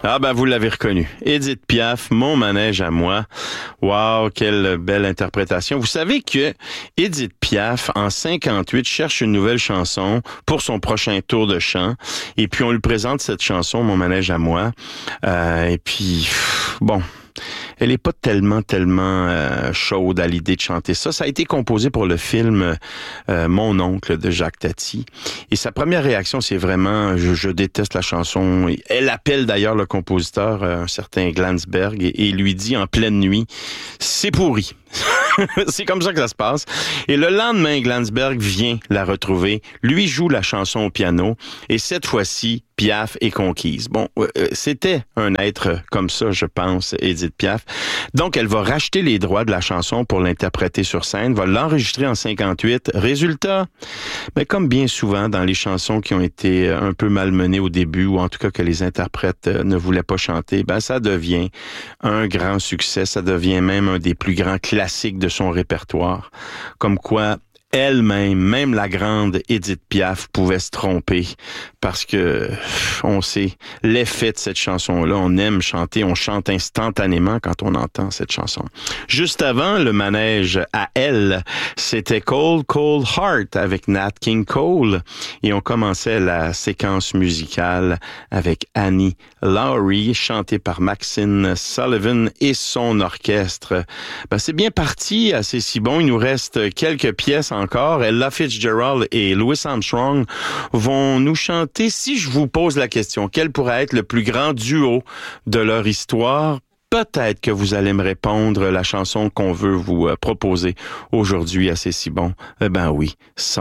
Ah ben vous l'avez reconnu. Édith Piaf, Mon manège à moi. Wow, quelle belle interprétation. Vous savez que Édith Piaf, en 58, cherche une nouvelle chanson pour son prochain tour de chant. Et puis on lui présente cette chanson, Mon manège à moi. Et puis, bon... Elle est pas tellement chaude à l'idée de chanter ça. Ça a été composé pour le film Mon oncle de Jacques Tati. Et sa première réaction, c'est vraiment je déteste la chanson. Elle appelle d'ailleurs le compositeur, un certain Glansberg, et lui dit en pleine nuit, c'est pourri. C'est comme ça que ça se passe. Et le lendemain, Glansberg vient la retrouver, lui joue la chanson au piano, et cette fois-ci, Piaf est conquise. Bon, c'était un être comme ça, je pense, Édith Piaf. Donc, elle va racheter les droits de la chanson pour l'interpréter sur scène, va l'enregistrer en 58. Résultat, ben, comme bien souvent dans les chansons qui ont été un peu malmenées au début, ou en tout cas que les interprètes ne voulaient pas chanter, ben, ça devient un grand succès. Ça devient même un des plus grands classiques de son répertoire. Comme quoi, elle-même, même la grande Édith Piaf pouvait se tromper parce que on sait l'effet de cette chanson-là. On aime chanter, on chante instantanément quand on entend cette chanson. Juste avant, le manège à elle, c'était Cold, Cold Heart avec Nat King Cole. Et on commençait la séquence musicale avec Annie Lowry, chantée par Maxine Sullivan et son orchestre. Ben, c'est bien parti, assez si bon. Il nous reste quelques pièces encore. Ella Fitzgerald et Louis Armstrong vont nous chanter, si je vous pose la question, quel pourrait être le plus grand duo de leur histoire? Peut-être que vous allez me répondre la chanson qu'on veut vous proposer aujourd'hui, assez si bon. Eh ben oui,